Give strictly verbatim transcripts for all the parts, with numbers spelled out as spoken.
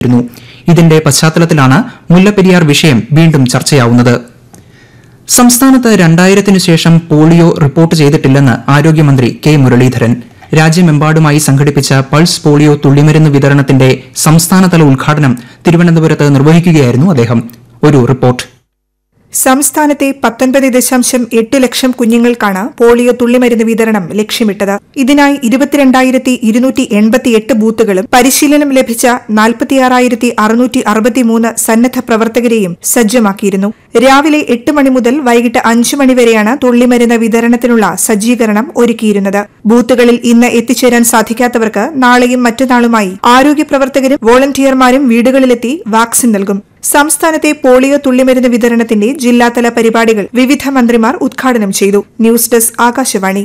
ഇതിന്റെ പശ്ചാത്തലത്തിലാണ് മുല്ലപ്പെരിയാർ വിഷയം വീണ്ടും ചർച്ചയാവുന്നത്. സംസ്ഥാനത്ത് രണ്ടായിരത്തിനു ശേഷം പോളിയോ റിപ്പോർട്ട് ചെയ്തിട്ടില്ലെന്ന് ആരോഗ്യമന്ത്രി കെ മുരളീധരൻ. രാജ്യമെമ്പാടുമായി സംഘടിപ്പിച്ച പൾസ് പോളിയോ തുള്ളിമരുന്ന് വിതരണത്തിന്റെ സംസ്ഥാനതല ഉദ്ഘാടനം തിരുവനന്തപുരത്ത് നിർവഹിക്കുകയായിരുന്നു അദ്ദേഹം. ഒരു റിപ്പോർട്ട്. സംസ്ഥാനത്തെ പത്തൊൻപത് ദശാംശം എട്ട് ലക്ഷം കുഞ്ഞുങ്ങൾക്കാണ് പോളിയോ തുള്ളിമരുന്ന് വിതരണം ലക്ഷ്യമിട്ടത്. ഇതിനായി ഇരുപത്തിരണ്ടായിരത്തി ഇരുന്നൂറ്റി എൺപത്തിയെട്ട് ബൂത്തുകളും പരിശീലനം ലഭിച്ച നാൽപ്പത്തിയാറായിരത്തി അറുന്നൂറ്റി അറുപത്തിമൂന്ന് സന്നദ്ധ പ്രവർത്തകരെയും സജ്ജമാക്കിയിരുന്നു. രാവിലെ എട്ട് മണി മുതൽ വൈകിട്ട് അഞ്ചു മണിവരെയാണ് തുള്ളിമരുന്ന് വിതരണത്തിനുള്ള സജ്ജീകരണം ഒരുക്കിയിരുന്നത്. ബൂത്തുകളിൽ ഇന്ന് എത്തിച്ചേരാൻ സാധിക്കാത്തവർക്ക് നാളെയും മറ്റന്നാളുമായി ആരോഗ്യ പ്രവർത്തകരും വോളണ്ടിയർമാരും വീടുകളിലെത്തി വാക്സിൻ നൽകും. സംസ്ഥാനത്തെ പോളിയോ തുള്ളിമരുന്ന് വിതരണത്തിന്റെ ജില്ലാതല പരിപാടികൾ വിവിധ മന്ത്രിമാർ ഉദ്ഘാടനം ചെയ്തു. News desk Akashvani.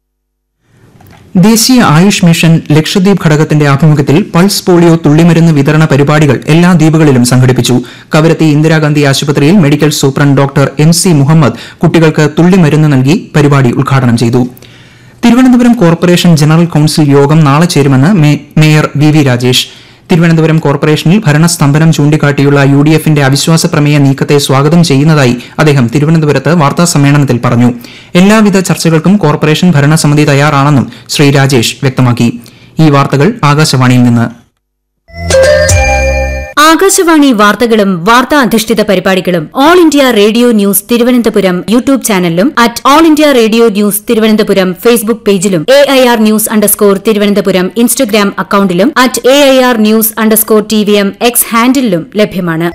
ദേശീയ ആയുഷ് മിഷൻ ലക്ഷദ്വീപ് ഘടകത്തിന്റെ ആഭിമുഖ്യത്തിൽ പൾസ് പോളിയോ തുള്ളിമരുന്ന് വിതരണ പരിപാടികൾ എല്ലാ ദ്വീപുകളിലും സംഘടിപ്പിച്ചു. കവരത്തി ഇന്ദിരാഗാന്ധി ആശുപത്രിയിൽ medical superintendent doctor M C Muhammad കുട്ടികൾക്ക് തുള്ളിമരുന്ന് നൽകി പരിപാടി ഉദ്ഘാടനം ചെയ്തു. തിരുവനന്തപുരം കോർപ്പറേഷൻ ജനറൽ കൌൺസിൽ യോഗം നാളെ ചേരുമെന്ന് mayor V V Rajesh. Thiruvananthapuram കോർപ്പറേഷനിൽ ഭരണസ്തംഭനം ചൂണ്ടിക്കാട്ടിയുള്ള യു ഡി എഫിന്റെ അവിശ്വാസ പ്രമേയ നീക്കത്തെ സ്വാഗതം ചെയ്യുന്നതായി അദ്ദേഹം തിരുവനന്തപുരത്ത് വാർത്താസമ്മേളനത്തിൽ പറഞ്ഞു. എല്ലാവിധ ചർച്ചകൾക്കും കോർപ്പറേഷൻ ഭരണസമിതി തയ്യാറാണെന്നും ശ്രീ രാജേഷ് വ്യക്തമാക്കി. ഈ വാർത്തകൾ ആകാശവാണിയിൽ നിന്ന്. ആകാശവാണി വാർത്തകളും വാർത്താ അധിഷ്ഠിത പരിപാടികളും all India radio news Thiruvananthapuram YouTube ചാനലിലും at all India radio news Thiruvananthapuram Facebook പേജിലും A I R news underscore Thiruvananthapuram Instagram അക്കൌണ്ടിലും at A I R news underscore T V M X ഹാൻഡിലും ലഭ്യമാണ്.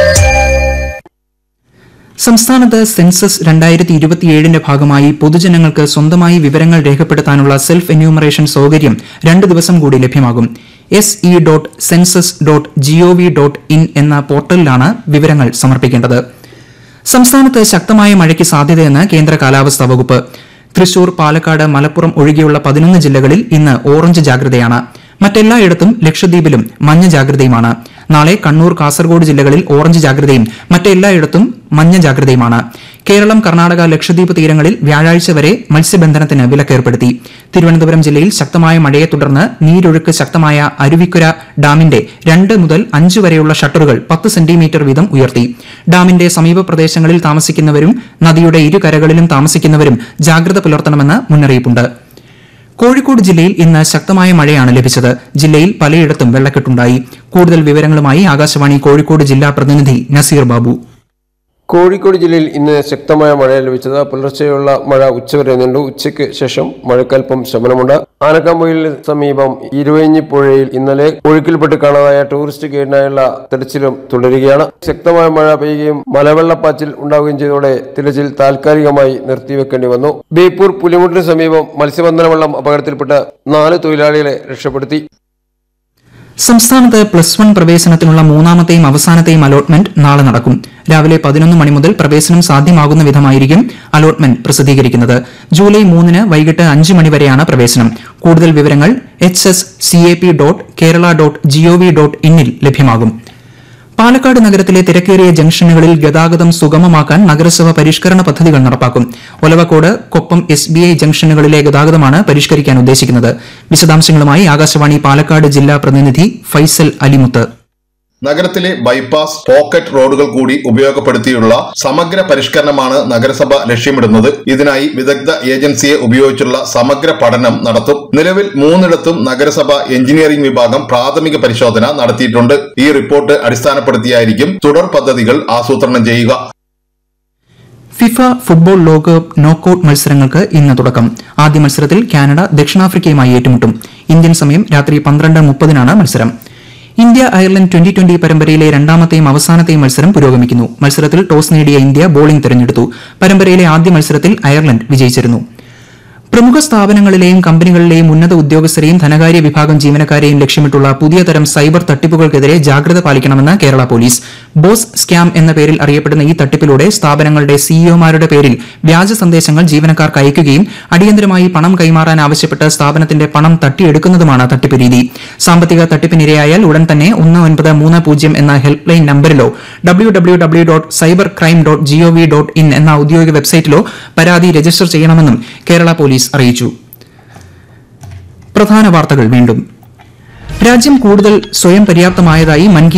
സംസ്ഥാനത്ത് സെൻസസ് രണ്ടായിരത്തി ഇരുപത്തിയേഴിന്റെ ഭാഗമായി പൊതുജനങ്ങൾക്ക് സ്വന്തമായി വിവരങ്ങൾ രേഖപ്പെടുത്താനുള്ള സെൽഫ് എന്യൂമറേഷൻ സൌകര്യം രണ്ട് ദിവസം കൂടി ലഭ്യമാകും. S E dot census dot G O V dot in എന്ന പോർട്ടലിലാണ് വിവരങ്ങൾ സമർപ്പിക്കേണ്ടത്. സംസ്ഥാനത്ത് ശക്തമായ മഴയ്ക്ക് സാധ്യതയെന്ന് കേന്ദ്ര കാലാവസ്ഥാ വകുപ്പ്. തൃശൂർ, പാലക്കാട്, മലപ്പുറം ഒഴികെയുള്ള പതിനൊന്ന് ജില്ലകളിൽ ഇന്ന് ഓറഞ്ച് ജാഗ്രതയാണ്. മറ്റെല്ലായിടത്തും ലക്ഷദ്വീപിലും മഞ്ഞ ജാഗ്രതയുമാണ്. നാളെ കണ്ണൂർ, കാസർഗോഡ് ജില്ലകളിൽ ഓറഞ്ച് ജാഗ്രതയും മറ്റെല്ലായിടത്തും മഞ്ഞ ജാഗ്രതയുമാണ്. കേരളം, കർണാടക, ലക്ഷദ്വീപ് തീരങ്ങളിൽ വ്യാഴാഴ്ച വരെ മത്സ്യബന്ധനത്തിന് വിലക്കേർപ്പെടുത്തി. തിരുവനന്തപുരം ജില്ലയിൽ ശക്തമായ മഴയെ തുടർന്ന് നീരൊഴുക്ക് ശക്തമായ അരുവിക്കുര ഡാമിന്റെ രണ്ട് മുതൽ അഞ്ച് വരെയുള്ള ഷട്ടറുകൾ പത്ത് സെന്റിമീറ്റർ വീതം ഉയർത്തി. ഡാമിന്റെ സമീപ പ്രദേശങ്ങളിൽ താമസിക്കുന്നവരും നദിയുടെ ഇരുകരകളിലും താമസിക്കുന്നവരും ജാഗ്രത പുലർത്തണമെന്ന് മുന്നറിയിപ്പുണ്ട്. കോഴിക്കോട് ജില്ലയിൽ ഇന്ന് ശക്തമായ മഴയാണ് ലഭിച്ചത്. ജില്ലയിൽ പലയിടത്തും വെള്ളക്കെട്ടുണ്ടായി. കൂടുതൽ വിവരങ്ങളുമായി ആകാശവാണി കോഴിക്കോട് ജില്ലാ പ്രതിനിധി നസീർ ബാബു. കോഴിക്കോട് ജില്ലയിൽ ഇന്ന് ശക്തമായ മഴ ലഭിച്ചത്. പുലർച്ചെയുള്ള മഴ ഉച്ചവരെ നീണ്ടു. ഉച്ചയ്ക്ക് ശേഷം മഴക്കൽപ്പം ശമനമുണ്ട്. ആനക്കാമ്പൊയിലിന് സമീപം ഇരുവഞ്ഞി പുഴയിൽ ഇന്നലെ ഒഴുക്കിൽപ്പെട്ട് കാണാതായ ടൂറിസ്റ്റ് ഗൈഡിനായുള്ള തെരച്ചിലും തുടരുകയാണ്. ശക്തമായ മഴ പെയ്യുകയും മലവെള്ളപ്പാച്ചിൽ ഉണ്ടാവുകയും ചെയ്തതോടെ തിരച്ചിൽ താൽക്കാലികമായി നിർത്തിവെക്കേണ്ടി വന്നു. ബേപ്പൂർ പുലിമുട്ടിന് സമീപം മത്സ്യബന്ധന വള്ളം അപകടത്തിൽപ്പെട്ട് നാല് തൊഴിലാളികളെ രക്ഷപ്പെടുത്തി. സംസ്ഥാനത്ത് പ്ലസ് വൺ പ്രവേശനത്തിനുള്ള മൂന്നാമത്തെയും അവസാനത്തെയും അലോട്ട്മെന്റ് നാളെ നടക്കും. രാവിലെ പതിനൊന്ന് മണി മുതൽ പ്രവേശനം സാധ്യമാകുന്ന വിധമായിരിക്കും അലോട്ട്മെന്റ് പ്രസിദ്ധീകരിക്കുന്നത്. ജൂലൈ മൂന്നിന് വൈകിട്ട് അഞ്ച് മണിവരെയാണ് പ്രവേശനം. കൂടുതൽ വിവരങ്ങൾ H S C A P dot Kerala dot G O V dot ഇന്നിൽ ലഭ്യമാകും. പാലക്കാട് നഗരത്തിലെ തിരക്കേറിയ ജംഗ്ഷനുകളിൽ ഗതാഗതം സുഗമമാക്കാൻ നഗരസഭ പരിഷ്കരണ പദ്ധതികൾ നടപ്പാക്കും. Olavakkode, Koppam, S B I ജംഗ്ഷനുകളിലെ ഗതാഗതമാണ് പരിഷ്കരിക്കാൻ ഉദ്ദേശിക്കുന്നത്. വിശദാംശങ്ങളുമായി ആകാശവാണി പാലക്കാട് ജില്ലാ പ്രതിനിധി ഫൈസൽ അലിമുത്ത്. നഗരത്തിലെ ബൈപ്പാസ്, പോക്കറ്റ് റോഡുകൾ കൂടി ഉപയോഗപ്പെടുത്തിയുള്ള സമഗ്ര പരിഷ്കരണമാണ് നഗരസഭ ലക്ഷ്യമിടുന്നത്. ഇതിനായി വിദഗ്ധ ഏജൻസിയെ ഉപയോഗിച്ചുള്ള സമഗ്ര പഠനം നടത്തും. നിലവിൽ മൂന്നിടത്തും നഗരസഭ എഞ്ചിനീയറിംഗ് വിഭാഗം പ്രാഥമിക പരിശോധന നടത്തിയിട്ടുണ്ട്. ഈ റിപ്പോർട്ട് അടിസ്ഥാനപ്പെടുത്തിയായിരിക്കും തുടർ പദ്ധതികൾ ആസൂത്രണം ചെയ്യുക. ഫിഫ ഫുട്ബോൾ ലോകകപ്പ് നോക്കൌട്ട് മത്സരങ്ങൾക്ക് ഇന്ന് തുടക്കം. ആദ്യ മത്സരത്തിൽ കാനഡ ദക്ഷിണാഫ്രിക്കയുമായി ഏറ്റുമുട്ടും. ഇന്ത്യൻ സമയം രാത്രി പന്ത്രണ്ട് മുപ്പതിനാണ് മത്സരം. ഇന്ത്യ അയർലൻഡ് ട്വന്റി ട്വന്റി പരമ്പരയിലെ രണ്ടാമത്തെയും അവസാനത്തെയും മത്സരം പുരോഗമിക്കുന്നു. മത്സരത്തിൽ ടോസ് നേടിയ ഇന്ത്യ ബോളിംഗ് തെരഞ്ഞെടുത്തു. പരമ്പരയിലെ ആദ്യ മത്സരത്തിൽ അയർലൻഡ് വിജയിച്ചിരുന്നു. പ്രമുഖ സ്ഥാപനങ്ങളിലെയും കമ്പനികളിലെയും ഉന്നത ഉദ്യോഗസ്ഥരെയും ധനകാര്യ വിഭാഗം ജീവനക്കാരെയും ലക്ഷ്യമിട്ടുള്ള പുതിയ തരം സൈബർ തട്ടിപ്പുകൾക്കെതിരെ ജാഗ്രത പാലിക്കണമെന്ന് കേരള പോലീസ്. ബോസ് സ്കാം എന്ന പേരിൽ അറിയപ്പെടുന്ന ഈ തട്ടിപ്പിലൂടെ സ്ഥാപനങ്ങളുടെ സിഇഒമാരുടെ പേരിൽ വ്യാജ സന്ദേശങ്ങൾ ജീവനക്കാർക്ക് അയക്കുകയും അടിയന്തരമായി പണം കൈമാറാൻ ആവശ്യപ്പെട്ട് സ്ഥാപനത്തിന്റെ പണം തട്ടിയെടുക്കുന്നതുമാണ് തട്ടിപ്പ് രീതി. സാമ്പത്തിക തട്ടിപ്പിനിരയായാൽ ഉടൻ തന്നെ ഒന്ന് ഒൻപത് മൂന്ന് പൂജ്യം എന്ന help line നമ്പരിലോ W W W dot cyber crime dot G O V dot in എന്ന ഔദ്യോഗിക വെബ്സൈറ്റിലോ പരാതി രജിസ്റ്റർ ചെയ്യണമെന്നും കേരള പോലീസ് അറിയിച്ചു. പ്രധാന വാർത്തകൾ വീണ്ടും. രാജ്യം കൂടുതൽ സ്വയം പര്യാപ്തമായതായി മൻ കി